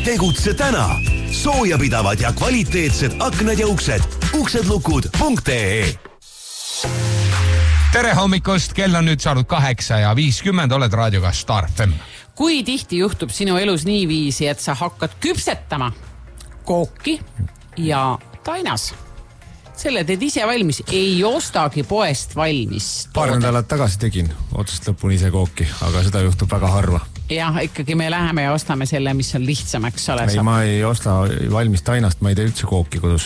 Tegutse täna. Soojapidavad ja kvaliteetsed aknad ja uksed. Uksedlukud.ee. Tere hommikust, kell on nüüd saanud 8:50, oled raadioga Star FM. Kui tihti juhtub sinu elus nii viisi, et sa hakkad küpsetama kooki ja tainas? Selle teed ise valmis, ei ostagi poest valmis. Paar nädalat tagasi tegin otsast lõpuni ise kooki, aga seda juhtub väga harva. Jah, ikkagi me läheme ja ostame selle, mis on lihtsam, eks ole. Ei, ma ei osta valmis tainast, ma ei tee üldse kooki kodus.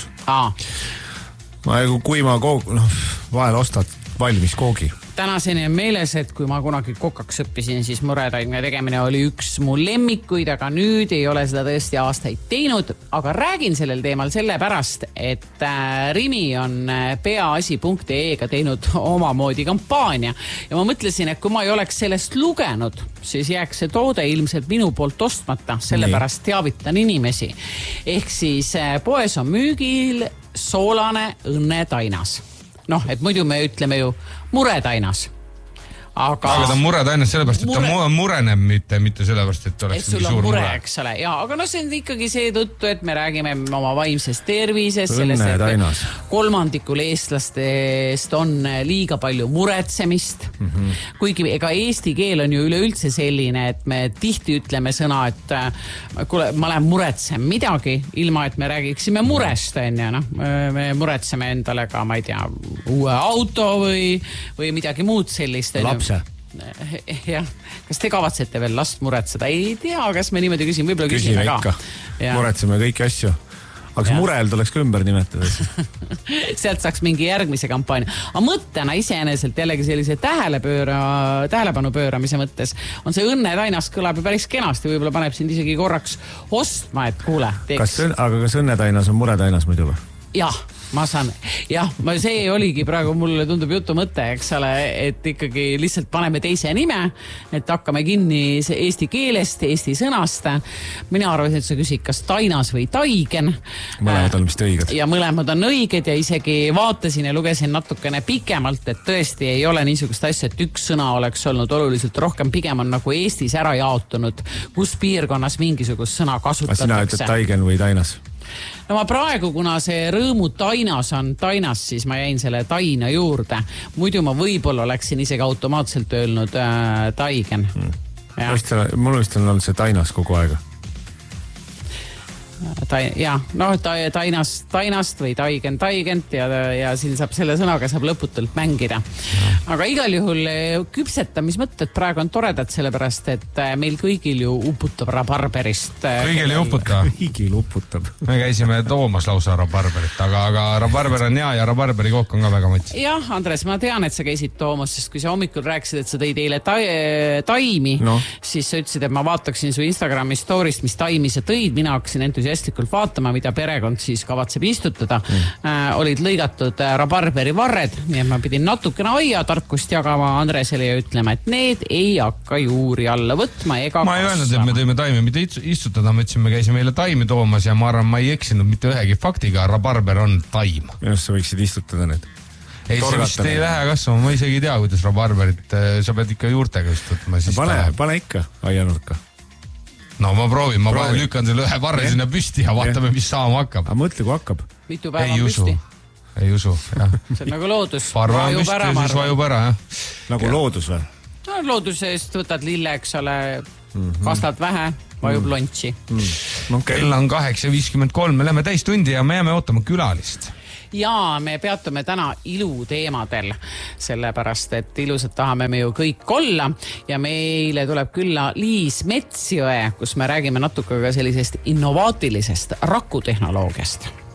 Kui ma vahel ostad valmis koogi. Tänaseni on meeles, et kui ma kunagi kokaks õppisin, siis muretaimne tegemine oli üks mu lemmikuid, aga nüüd ei ole seda tõesti aastaid teinud. Aga räägin sellel teemal sellepärast, et Rimi on peaasi.ee-ga teinud omamoodi kampaania. Ja ma mõtlesin, et kui ma ei oleks sellest lugenud, siis jääks see toode ilmselt minu poolt ostmata, sellepärast teavitan inimesi. Ehk siis poes on müügil soolane õnnetainas. Et muidu me ütleme ju muretainas. Aga ta on muretainas sellepärast, et ta mureneb mitte sellepärast, et oleks mingi suur mure. Eks ole. Ja, aga see on ikkagi see tõttu, et me räägime oma vaimsest tervisest. Õnnetainas. Kolmandikul eestlastest on liiga palju muretsemist. Kuigi ega eesti keel on ju üleüldse selline, et me tihti ütleme sõna, et kuule, ma lähen muretsen midagi, ilma et me räägiksime murest. Me muretseme endale ka, ma ei tea, uue auto või midagi muud sellist. Lapse. Jah, kas te kavatsete veel last muretseda? Ei tea, kas me niimoodi küsime, võib-olla küsime ka. Muretseme kõiki asju. Aga murel tuleks ka ümber nimetada. Sealt saaks mingi järgmise kampaania. Aga mõttena iseeneselt jällegi sellise tähelepanu pööramise mõttes on see õnnetainas kõlab ju päris kenasti, võib-olla paneb sind isegi korraks ostma, et kuule. Aga kas õnnetainas on muretainas muidu või? Jah, ma saan. Jah, see oligi praegu mulle tundub jutu mõte, eks ole, et ikkagi lihtsalt paneme teise nime, et hakkame kinni eesti keelest, eesti sõnast. Mina arvasin, et sa küsid, kas tainas või taigen. Mõlemad on vist õiged. Ja mõlemad on õiged ja isegi vaatasin ja lugesin natukene pikemalt, et tõesti ei ole niisugust asja, et üks sõna oleks olnud oluliselt rohkem, pigem on nagu Eestis ära jaotunud, kus piirkonnas mingisugust sõna kasutatakse. Sina ütled taigen või tainas? No ma praegu, kuna see rõõmu tainas on tainas, siis ma jäin selle taina juurde. Muidu ma võib-olla oleksin isegi automaatselt öelnud taigen. Mul vist on olnud see tainas kogu aega. Tainast või taigent ja siin saab selle sõnaga saab lõputult mängida. Aga igal juhul küpsetamismõtted praegu on toredad sellepärast, et meil kõigil ju uputab rabarberist. Kõigil ei uputa. Kõigil uputab. Me käisime toomas lausa rabarberit, aga rabarber on hea ja rabarberi kook on ka väga mõts. Jah, Andres, ma tean, et sa käisid toomas, sest kui sa hommikul rääkisid, et sa tõid eile taimi, siis sa ütlesid, et ma vaataksin su Instagrami story'st, mis taimi sa tõid, mina hakkasin entusiastlikult vaatama, mida perekond siis kavatseb istutada. Olid lõigatud rabarberi varred, nii et ma pidin natukene aiatarkust jagama Andresele ja ütlema, et need ei hakka juuri alla võtma ega ma ei öelnud, et me tõime taimi, mida istutada, ma ütlesin, me käisime eile taimi toomas ja ma arvan, ma ei eksinud mitte ühegi faktiga, rabarber on taim. Minust sa võiksid istutada need. Ei, see vist ei lähe kasvama, ma isegi ei tea, kuidas rabarberit, sa pead ikka juurtega istutama. Pane ikka aianurka. No ma proovin, lükkan selle ühe varre sinna püsti ja vaatame, mis saama hakkab. Aga mõtle, kui hakkab. Mitu päeva on püsti? Ei usu, jah. See on nagu loodus. Parva on püsti, siis vajub ära, jah. Nagu loodus või? No loodusest võtad lille, eks ole, kastad vähe, vajub lontsi. Kell on 8:53, me läheme täistundi ja me jääme ootama külalist. Ja me peatume täna iluteemadel, sellepärast, et ilusad tahame me ju kõik olla ja meile tuleb külla Liis Metsjõe, kus me räägime natuke ka sellisest innovaatilisest rakutehnoloogiast.